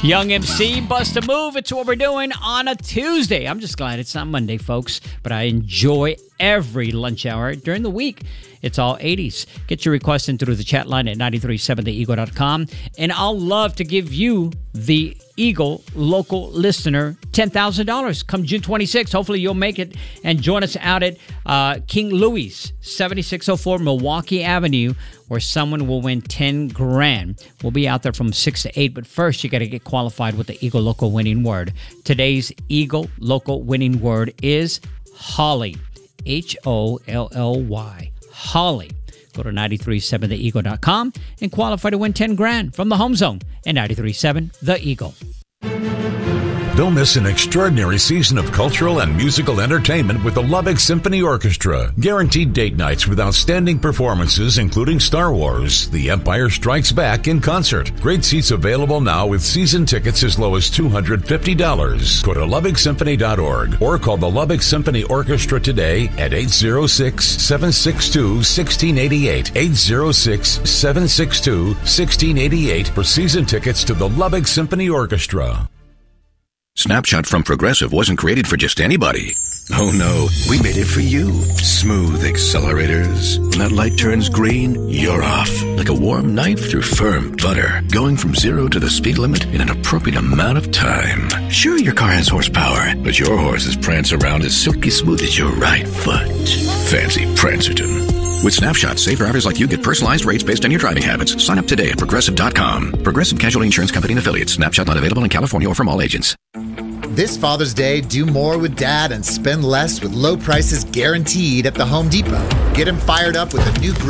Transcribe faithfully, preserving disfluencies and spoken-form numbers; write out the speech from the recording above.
Young M C, Bust a Move. It's what we're doing on a Tuesday. I'm just glad it's not Monday, folks, but I enjoy every lunch hour during the week. It's all eighties. Get your requests in through the chat line at nine three seven the eagle dot com, and I'll love to give you, the Eagle local listener, ten thousand dollars come June twenty-sixth. Hopefully you'll make it and join us out at uh, King Louis, seventy-six oh four Milwaukee Avenue, where someone will win ten grand. We'll be out there from six to eight, but first you got to get qualified with the Eagle local winning word. Today's Eagle local winning word is Holly. H O L L Y. Holly. Go to nine three seven the eagle dot com and qualify to win ten grand from the Home Zone and nine three seven The Eagle. Don't miss an extraordinary season of cultural and musical entertainment with the Lubbock Symphony Orchestra. Guaranteed date nights with outstanding performances, including Star Wars, The Empire Strikes Back in concert. Great seats available now with season tickets as low as two hundred fifty dollars. Go to lubbock symphony dot org or call the Lubbock Symphony Orchestra today at eight zero six, seven six two, one six eight eight, eight zero six, seven six two, one six eight eight for season tickets to the Lubbock Symphony Orchestra. Snapshot from Progressive wasn't created for just anybody. Oh no, we made it for you. Smooth accelerators. When that light turns green, you're off. Like a warm knife through firm butter. Going from zero to the speed limit in an appropriate amount of time. Sure, your car has horsepower, but your horses prance around as silky smooth as your right foot. Fancy Prancerton. With Snapshot, safe drivers like you get personalized rates based on your driving habits. Sign up today at Progressive dot com. Progressive Casualty Insurance Company and Affiliates. Snapshot not available in California or from all agents. This Father's Day, do more with Dad and spend less with low prices guaranteed at the Home Depot. Get him fired up with a new